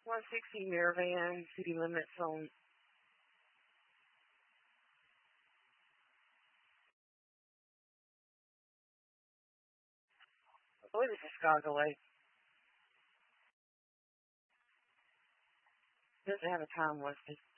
160 Miravan, city limits on. I believe it's Chicago Lake. Doesn't have a time listed.